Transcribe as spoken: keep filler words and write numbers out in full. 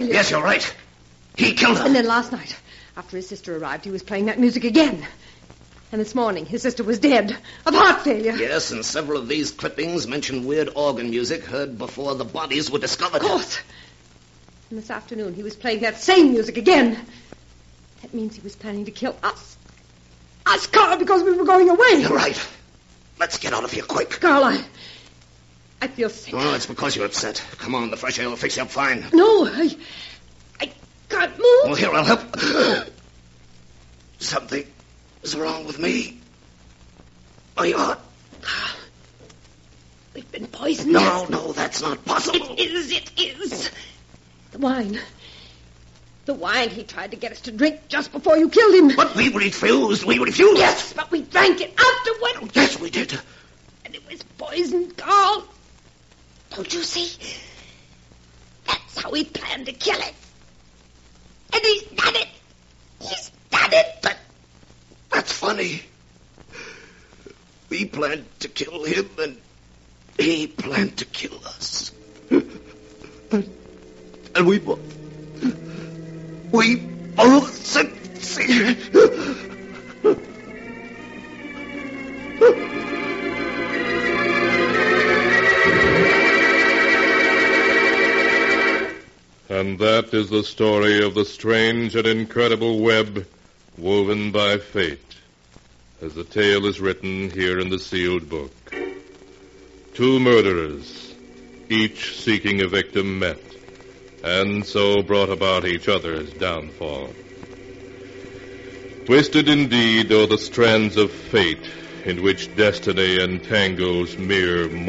Yes, you're right. He killed her. And then last night, after his sister arrived, he was playing that music again. And this morning, his sister was dead of heart failure. Yes, and several of these clippings mention weird organ music heard before the bodies were discovered. Of course. And this afternoon, he was playing that same music again. That means he was planning to kill us. Us, Carl, because we were going away. You're right. Let's get out of here quick. Carl, I... I feel sick. Oh, it's because you're upset. Come on, the fresh air will fix you up fine. No, I... I can't move. Well, here, I'll help. Something is wrong with me. My heart. Carl, we've been poisoned. No, no, that's not possible. It is, it is. The wine. The wine he tried to get us to drink just before you killed him. But we refused. We refused. Yes, but we drank it afterward. Oh, yes, we did. And it was poisoned, Carl. Don't you see? That's how he planned to kill it. And he's done it. He's done it. That, that's funny. We planned to kill him, and he planned to kill us. and, and we both... We both succeeded. And that is the story of the strange and incredible web woven by fate, as the tale is written here in the sealed book. Two murderers, each seeking a victim, met, and so brought about each other's downfall. Twisted indeed are the strands of fate in which destiny entangles mere